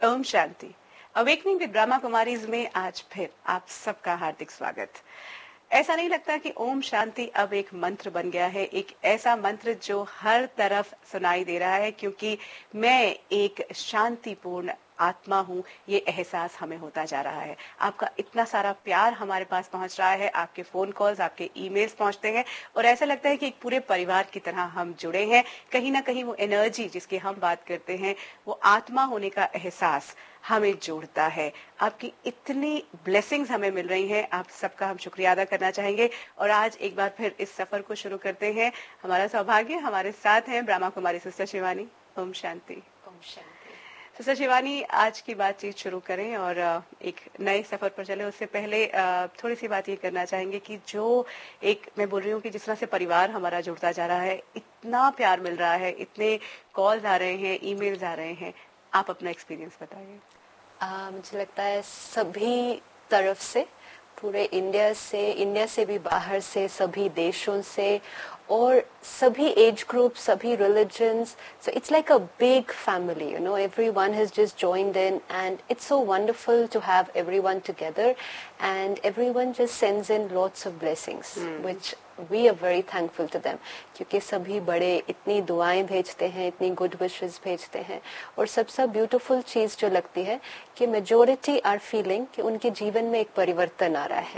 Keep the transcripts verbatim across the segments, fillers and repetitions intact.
Om Shanti. Awakening with Brahma Kumaris में आज फिर आप सबका हार्दिक स्वागत। ऐसा नहीं लगता कि ओम शांति अब एक मंत्र बन गया है, एक ऐसा मंत्र जो हर तरफ सुनाई दे रहा है, क्योंकि मैं एक शांतिपूर्ण आत्मा हूँ, ये एहसास हमें होता जा रहा है। आपका इतना सारा प्यार हमारे पास पहुंच रहा है, आपके फोन कॉल्स, आपके ईमेल्स पहुंचते हैं और ऐसा लगता है कि एक पूरे परिवार की तरह हम जुड़े हैं। कहीं ना कहीं वो एनर्जी जिसकी हम बात करते हैं, वो आत्मा होने का एहसास हमें जोड़ता है। आपकी इतनी ब्लेसिंग्स हमें मिल रही हैं, आप सबका हम शुक्रिया अदा करना चाहेंगे। और आज एक बार फिर इस सफर को शुरू करते हैं। हमारा सौभाग्य, हमारे साथ हैं ब्रह्मा कुमारी सिस्टर शिवानी। ओम शांति। ओम शांति। सिस्टर शिवानी, आज की बातचीत शुरू करें और एक नए सफर पर चले। उससे पहले थोड़ी सी बात ये करना चाहेंगे कि जो एक मैं बोल रही हूँ कि जिस तरह से परिवार हमारा जुड़ता जा रहा है, इतना प्यार मिल रहा है, इतने कॉल्स आ रहे हैं, ईमेल्स आ रहे हैं, आप अपना एक्सपीरियंस बताइए। मुझे लगता है सभी तरफ से, पूरे इंडिया से, इंडिया से भी बाहर से, सभी देशों से और सभी एज ग्रुप, सभी religions, so it's like a big family, you know, everyone has just joined in and it's so wonderful to have everyone together and everyone just sends in lots of blessings, hmm. which we are very thankful to them, क्योंकि सभी बड़े इतनी दुआएं भेजते हैं, इतनी good wishes भेजते हैं और सबसे ब्यूटीफुल चीज जो लगती है कि मेजोरिटी आर फीलिंग कि उनके जीवन में एक परिवर्तन आ रहा है।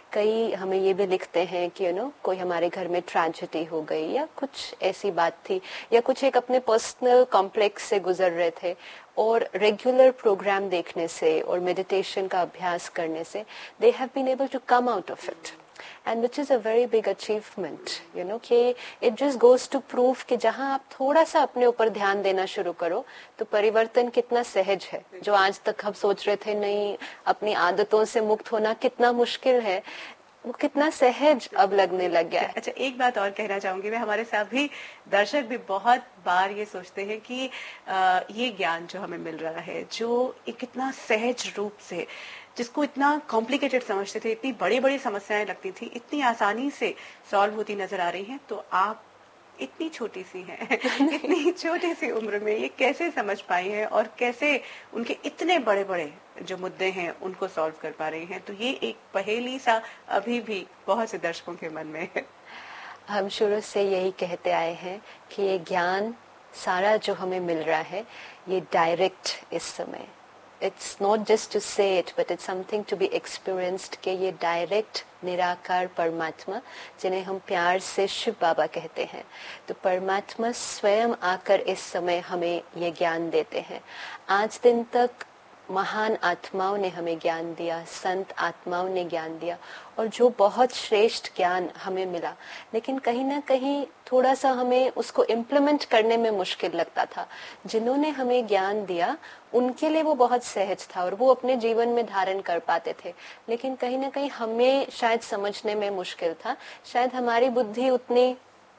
कई हमें ये भी लिखते हैं कि यू नो कोई हमारे घर में ट्रेजेडी हो गई या कुछ ऐसी बात थी या कुछ एक अपने पर्सनल कॉम्प्लेक्स से गुजर रहे थे और रेगुलर प्रोग्राम देखने से और मेडिटेशन का अभ्यास करने से they have been able to come out of it, and which is a very big achievement, you know, कि it just goes to prove कि जहाँ आप थोड़ा सा अपने ऊपर ध्यान देना शुरू करो तो परिवर्तन कितना सहज है। जो आज तक हम सोच रहे थे नहीं, अपनी आदतों से मुक्त होना कितना मुश्किल है, वो कितना सहज अब लगने लग गया है। अच्छा, एक बात और कहना चाहूंगी मैं, हमारे सभी दर्शक भी बहुत बार ये सोचते हैं कि आ, ये ज्ञान जो हमें मिल रहा है, जो एक इतना सहज रूप से, जिसको इतना कॉम्प्लिकेटेड समझते थे, इतनी बड़ी बड़ी समस्याएं लगती थी, इतनी आसानी से सॉल्व होती नजर आ रही हैं, तो आप इतनी छोटी सी हैं इतनी छोटी सी उम्र में ये कैसे समझ पाई हैं और कैसे उनके इतने बड़े बड़े जो मुद्दे हैं उनको सॉल्व कर पा रही हैं? तो ये एक पहेली सा अभी भी बहुत से दर्शकों के मन में है। हम शुरू से यही कहते आए हैं कि ये ज्ञान सारा जो हमें मिल रहा है ये डायरेक्ट इस समय, it's not just to say it but it's something to be experienced, कि ये डायरेक्ट निराकार परमात्मा जिन्हें हम प्यार से शिव बाबा कहते हैं, तो परमात्मा स्वयं आकर इस समय हमें ये ज्ञान देते हैं। आज दिन तक महान आत्माओं ने हमें ज्ञान दिया, संत आत्माओं ने ज्ञान दिया और जो बहुत श्रेष्ठ ज्ञान हमें मिला, लेकिन कहीं ना कहीं थोड़ा सा हमें उसको इम्प्लीमेंट करने में मुश्किल लगता था। जिन्होंने हमें ज्ञान दिया उनके लिए वो बहुत सहज था और वो अपने जीवन में धारण कर पाते थे, लेकिन कहीं ना कहीं हमें शायद समझने में मुश्किल था, शायद हमारी बुद्धि उतनी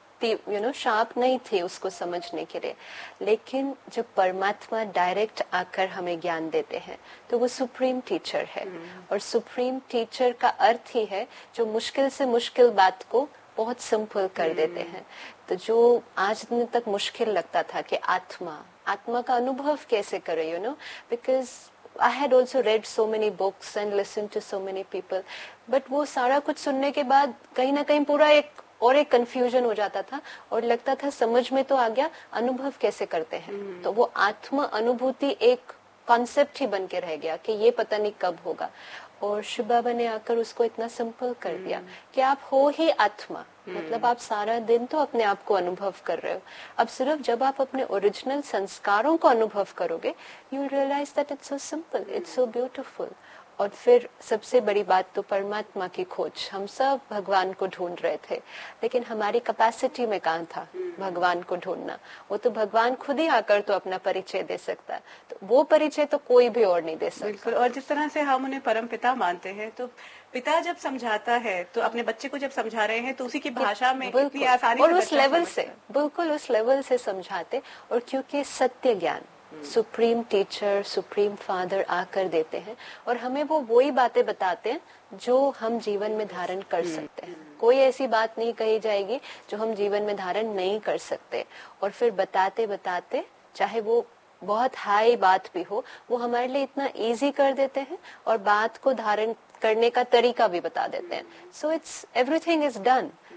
यू नो शार्प नहीं थी उसको समझने के लिए। लेकिन जब परमात्मा डायरेक्ट आकर हमें ज्ञान देते हैं तो वो सुप्रीम टीचर है, और सुप्रीम टीचर का अर्थ ही है जो मुश्किल से मुश्किल बात को बहुत सिंपल कर देते हैं। तो जो आज दिन तक मुश्किल लगता था कि आत्मा आत्मा का अनुभव कैसे करे, you know, because I had also read so many books and listened to so many people, but वो सारा कुछ सुनने के बाद कहीं ना कहीं पूरा एक और एक कंफ्यूजन हो जाता था और लगता था समझ में तो आ गया, अनुभव कैसे करते हैं। hmm. तो वो आत्म अनुभूति एक कॉन्सेप्ट ही बन के रह गया कि ये पता नहीं कब होगा, और शिव बाबा ने आकर उसको इतना सिंपल कर दिया hmm. कि आप हो ही आत्मा, hmm. मतलब आप सारा दिन तो अपने आप को अनुभव कर रहे हो। अब सिर्फ जब आप अपने ओरिजिनल संस्कारों को अनुभव करोगे, you will realise that it's so simple, it's so beautiful. और फिर सबसे बड़ी बात तो परमात्मा की खोज। हम सब भगवान को ढूंढ रहे थे, लेकिन हमारी कैपेसिटी में कहाँ था भगवान को ढूंढना। वो तो भगवान खुद ही आकर तो अपना परिचय दे सकता है, तो वो परिचय तो कोई भी और नहीं दे सकता। बिल्कुल। और जिस तरह से हम उन्हें परम पिता मानते हैं, तो पिता जब समझाता है तो अपने बच्चे को जब समझा रहे हैं तो उसी की भाषा में इतनी आसानी और उस लेवल से, बिल्कुल उस लेवल से समझाते। और क्योंकि सत्य ज्ञान सुप्रीम टीचर, सुप्रीम फादर आकर देते हैं और हमें वो वही बातें बताते हैं जो हम जीवन में धारण कर सकते हैं। कोई ऐसी बात नहीं कही जाएगी जो हम जीवन में धारण नहीं कर सकते। और फिर बताते बताते, चाहे वो बहुत हाई बात भी हो, वो हमारे लिए इतना इजी कर देते हैं और बात को धारण करने का तरीका भी बता देते हैं. So it's everything is done.